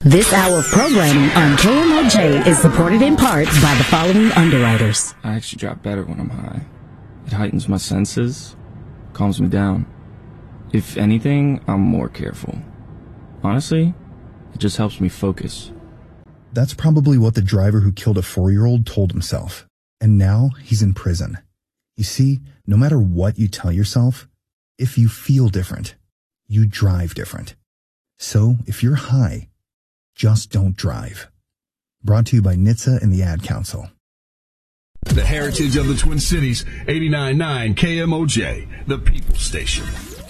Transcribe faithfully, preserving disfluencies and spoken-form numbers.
This hour of programming on K M O J is supported in part by the following underwriters. I actually drop better when I'm high. It heightens my senses, calms me down. If anything, I'm more careful. Honestly, it just helps me focus. That's probably what the driver who killed a four-year-old told himself. And now he's in prison. You see, no matter what you tell yourself, if you feel different, you drive different. So if you're high, just don't drive. Brought to you by N H T S A and the Ad Council. The heritage of the Twin Cities, eighty-nine point nine K M O J, the People Station.